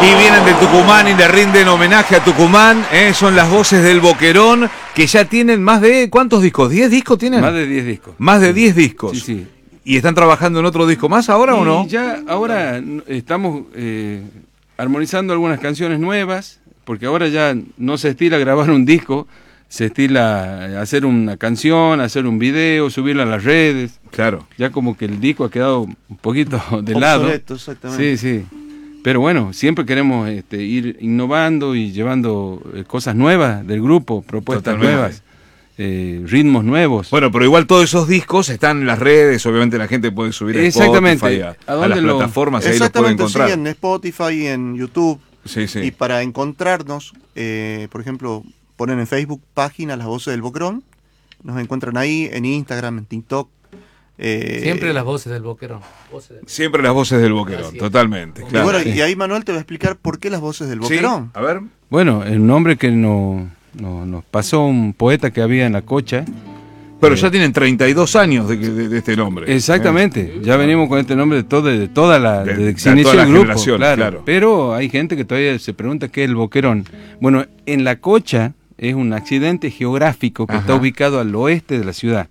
Y vienen de Tucumán y le rinden homenaje a Tucumán, son las voces del Boquerón, que ya tienen más de, ¿cuántos discos? ¿10 discos tienen? Más de 10 discos. Más de 10 discos. Sí, sí. ¿Y están trabajando en otro disco más ahora o no? Ya ahora estamos armonizando algunas canciones nuevas, porque ahora ya no se estila grabar un disco, se estila hacer una canción, hacer un video, subirla a las redes. Claro. Ya como que el disco ha quedado un poquito de lado. Obsoleto, exactamente. Sí, sí. Pero bueno, siempre queremos ir innovando y llevando cosas nuevas del grupo, propuestas nuevas, ritmos nuevos. Bueno, pero igual todos esos discos están en las redes, obviamente la gente puede subir a Spotify, a las plataformas, ahí los puede encontrar. Sí, en Spotify, en YouTube. Sí, sí. Y para encontrarnos, por ejemplo, ponen en Facebook página Las Voces del Boquerón, nos encuentran ahí, en Instagram, en TikTok. Siempre las voces del Boquerón. Siempre las voces del Boquerón, totalmente. Claro. Y bueno, y ahí Manuel te va a explicar por qué las voces del Boquerón. Sí, a ver. Bueno, el nombre que nos pasó un poeta que había en La Cocha. Pero ya tienen 32 años de este nombre. Exactamente, ya venimos con este nombre de toda la de que se inició el grupo, claro. Pero hay gente que todavía se pregunta qué es el Boquerón. Bueno, en La Cocha es un accidente geográfico que está ubicado al oeste de la ciudad.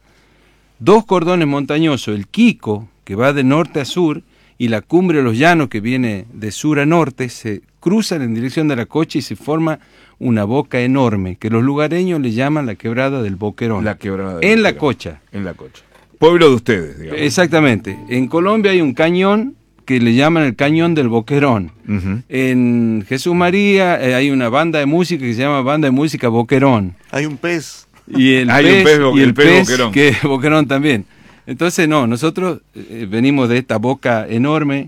2 cordones montañosos, el Quico, que va de norte a sur, y la Cumbre de los Llanos, que viene de sur a norte, se cruzan en dirección de La Cocha y se forma una boca enorme, que los lugareños le llaman la Quebrada del Boquerón. La Quebrada del En Boquerón. La Cocha. En La Cocha. Pueblo de ustedes, digamos. Exactamente. En Colombia hay un cañón que le llaman el Cañón del Boquerón. En Jesús María hay una banda de música que se llama Banda de Música Boquerón. Hay un pez. Y el pez Boquerón. Que es Boquerón también. Entonces, nosotros venimos de esta boca enorme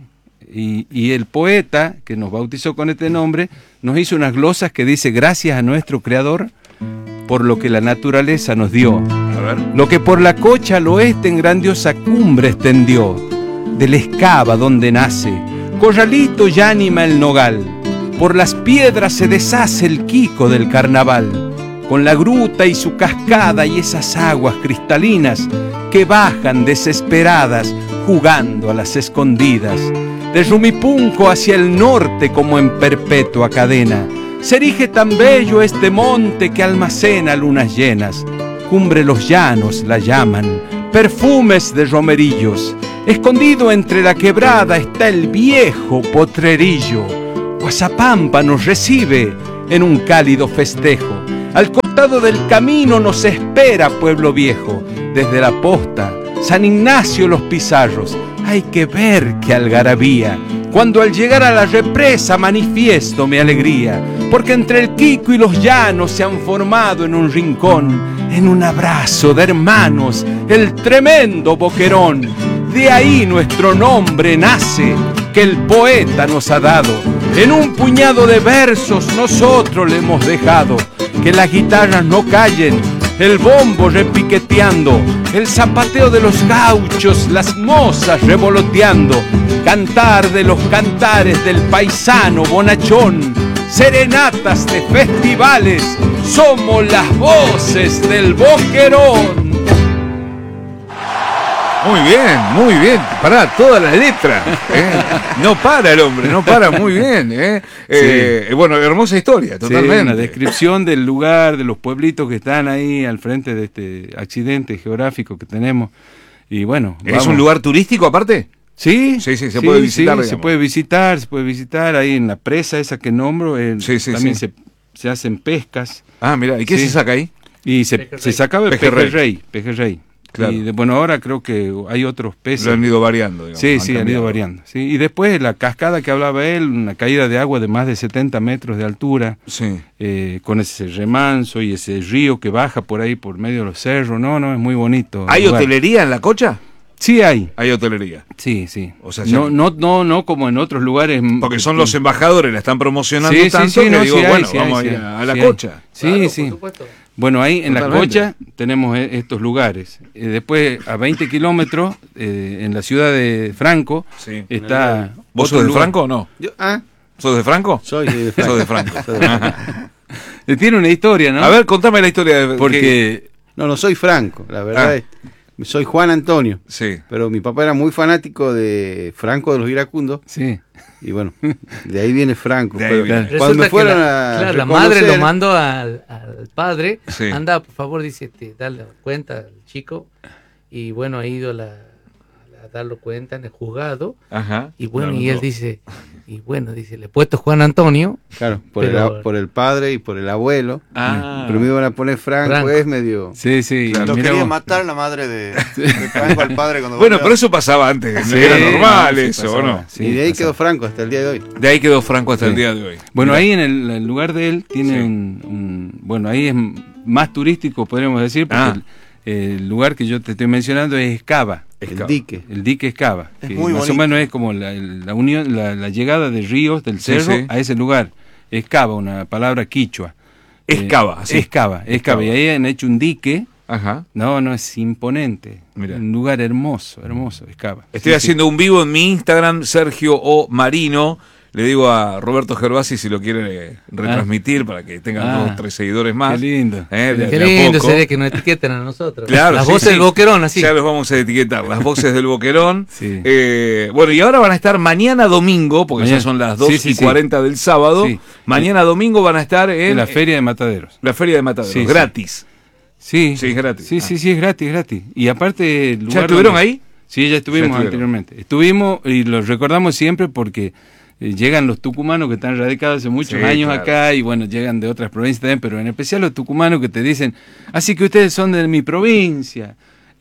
y el poeta que nos bautizó con este nombre nos hizo unas glosas que dice: gracias a nuestro Creador por lo que la naturaleza nos dio. A ver. Lo que por la Cocha al oeste en grandiosa cumbre extendió, del Escava donde nace, corralito ya anima el nogal, por las piedras se deshace el Quico del carnaval, con la gruta y su cascada y esas aguas cristalinas que bajan desesperadas jugando a las escondidas. De Rumipunco hacia el norte como en perpetua cadena, se erige tan bello este monte que almacena lunas llenas. Cumbre los Llanos la llaman, perfumes de romerillos. Escondido entre la quebrada está el viejo potrerillo. Guasapampa nos recibe en un cálido festejo. Al costado del camino nos espera Pueblo Viejo. Desde la posta, San Ignacio los Pizarros. Hay que ver qué algarabía. Cuando al llegar a la represa manifiesto mi alegría, porque entre el Quico y los Llanos se han formado en un rincón, en un abrazo de hermanos, el tremendo Boquerón. De ahí nuestro nombre nace, que el poeta nos ha dado. En un puñado de versos nosotros le hemos dejado. Que las guitarras no callen, el bombo repiqueteando, el zapateo de los gauchos, las mozas revoloteando, cantar de los cantares del paisano bonachón, serenatas de festivales, somos las voces del Boquerón. Muy bien. Pará, toda la letra. No para el hombre, no para, muy bien. Sí. Bueno, hermosa historia, totalmente. Sí, una descripción del lugar, de los pueblitos que están ahí al frente de este accidente geográfico que tenemos. Y bueno, ¿Es un lugar turístico aparte? Sí, se puede visitar. Sí, se puede visitar ahí en la presa esa que nombro. También se hacen pescas. Ah, mira, ¿y qué se saca ahí? Y se sacaba el pejerrey. Claro. Y bueno, ahora creo que hay otros peces. Lo han ido variando, digamos. Sí, han ido variando. Sí. Y después la cascada que hablaba él, una caída de agua de más de 70 metros de altura, con ese remanso y ese río que baja por ahí, por medio de los cerros. No, es muy bonito. ¿Hay hotelería en La Cocha? Sí hay. Hay hotelería. Sí. O sea, no como en otros lugares. Porque son los embajadores, la están promocionando tanto que digo, vamos a ir a La Cocha. Sí, claro, sí. Por supuesto. Bueno, ahí en La Cocha tenemos estos lugares. Después, a 20 kilómetros, en la ciudad de Franco, está... ¿Vos sos de Franco o no? ¿Sos de Franco? Soy de Franco. Sos de Franco. Tiene una historia, ¿no? A ver, contame la historia. Porque... No soy franco, la verdad es... Soy Juan Antonio, Sí. pero mi papá era muy fanático de Franco de los Iracundos. Sí. Y bueno, de ahí viene Franco. De ahí pero viene. cuando me Resulta fueron que a claro, la madre reconocer- lo mandó al padre. Sí. Anda, por favor, dice, dale cuenta al chico. Y bueno, ha ido a darlo cuenta en el juzgado. Ajá. Y bueno, Lo y él anotó. dice, le he puesto Juan Antonio. Claro, Pero- por el padre y por el abuelo. Ah. Pero me iban a poner Franco. Es medio... Sí, sí. Lo mirá quería vos. matar la madre de Franco al padre cuando Bueno, volvió. pero eso pasaba antes. Sí, Era normal sí, eso, ¿o pasaba. no? Sí, y de ahí pasaba. quedó Franco hasta el día de hoy. De ahí quedó Franco hasta Sí. el día de hoy. Bueno, Mirá. ahí en el lugar de él tiene Sí. bueno, ahí es más turístico, podríamos decir, porque Ah. el lugar que yo te estoy mencionando es Escava. Escava. El dique Escava, Es que muy más o bonito. menos es como la unión, la llegada de ríos del Sí, cerro sí. a ese lugar. Escava, una palabra quichua. Escava, sí. Escava. Y ahí han hecho un dique. Ajá. No, es imponente. Mirá. Un lugar hermoso, Escava. Estoy haciendo un vivo en mi Instagram, Sergio O. Marino. Le digo a Roberto Gervasi si lo quiere retransmitir para que tengan Ah. 2 o 3 seguidores más. Qué lindo. De Qué a lindo poco. sería que nos etiqueten a nosotros. Claro, Las sí, voces sí. del Boquerón, así. Ya los vamos a etiquetar, las voces del Boquerón. Sí. Bueno, y ahora van a estar mañana domingo, porque Mañana. ya son las 2 Sí, sí, y sí. 40 del sábado. Sí. Mañana domingo van a estar en En la Feria de Mataderos. la Feria de Mataderos, Sí, sí. gratis. Sí, Sí, es gratis. Sí, Ah. sí, es gratis. Y aparte, el ¿Ya lugar estuvieron donde- ahí? Sí, ya estuvimos estuvieron. anteriormente. Estuvimos y lo recordamos siempre porque llegan los tucumanos que están radicados hace muchos Sí, años claro. acá y bueno, llegan de otras provincias también, pero en especial los tucumanos que te dicen, así que ustedes son de mi provincia.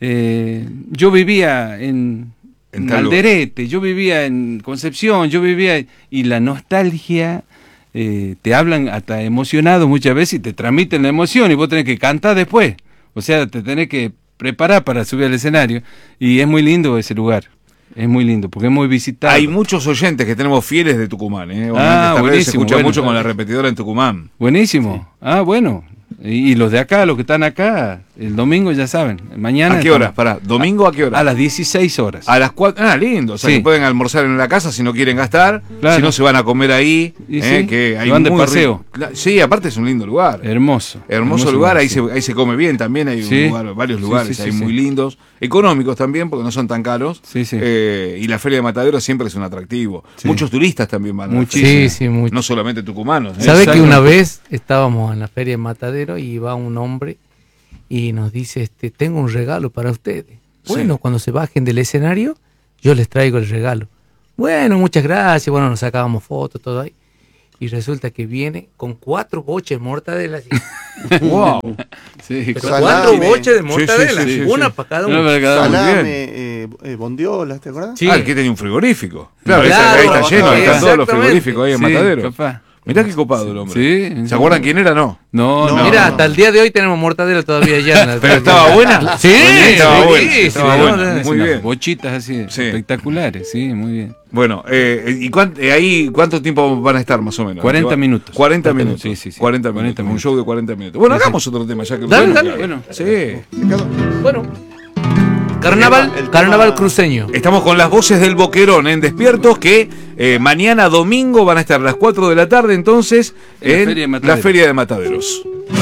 Yo vivía en tal Alderete, yo vivía en Concepción, y la nostalgia. Te hablan hasta emocionado muchas veces y te transmiten la emoción y vos tenés que cantar después. O sea, te tenés que preparar para subir al escenario. Y es muy lindo ese lugar. Es muy lindo porque es muy visitado. Hay muchos oyentes que tenemos fieles de Tucumán. Obviamente esta radio se buenísimo, escucha bueno. mucho con la repetidora en Tucumán. Buenísimo. Ah, bueno. Y los de acá, los que están acá, el domingo ya saben. Mañana. ¿A qué horas? estamos- Pará, ¿domingo a qué hora? A las 16 horas. A las 4. Ah, lindo. O sea, Sí. que pueden almorzar en la casa si no quieren gastar. Claro. Si no, se van a comer ahí. Y sí, que hay van de muy paseo. Sí, aparte es un lindo lugar. Hermoso. Hermoso lugar, ahí, sí. ahí se come bien también. Hay un Sí. varios Sí, lugares sí, ahí sí, muy sí. lindos. Económicos también, porque no son tan caros. Sí, sí. Y la Feria de Mataderos siempre es un atractivo. Sí. Muchos turistas también van a la Muchísimo. feria. Sí, sí, mucho. No solamente tucumanos. ¿Sabe que Exacto. una vez estábamos en la feria de Matadero y va un hombre y nos dice, tengo un regalo para ustedes? Bueno, cuando se bajen del escenario, yo les traigo el regalo. Bueno, muchas gracias. Bueno, nos sacábamos fotos, todo ahí. Y resulta que viene con 4 boches de mortadela. Así. Wow. Sí, Pero Salame. 4 boches de mortadela. sí, sí, una sí. para cada Una uno. para cada uno. Salame, bondiolas, ¿te acuerdas? Sí. Ah, el que tenía un frigorífico. Claro, Claro, ahí está lleno, ahí están todos los exactamente. frigoríficos ahí en Sí, Matadero. capaz. Mirá qué copado el hombre. Sí. ¿Se acuerdan quién era? No. No, No, no. Mira, no. hasta el día de hoy tenemos mortadela todavía allá. ¿Pero estaba buena? Sí, estaba sí, buena. sí, Estaba sí, buena. no, no, Muy Unas bien. bochitas así Sí. espectaculares, sí, muy bien. Bueno, ¿y ahí cuánto tiempo van a estar más o menos? 40 minutos. 40 minutos. Sí, sí, sí. 40 minutos. 40 Un minutos. show de 40 minutos. Bueno, hagamos otro tema ya que Dale, bueno, dale. claro. Bueno. Sí. Ricardo, Bueno, carnaval, El tema- carnaval cruceño. Estamos con las voces del Boquerón en Despiertos que mañana domingo van a estar a las 4 de la tarde entonces En la en Feria de la Mataderos. Feria de Mataderos.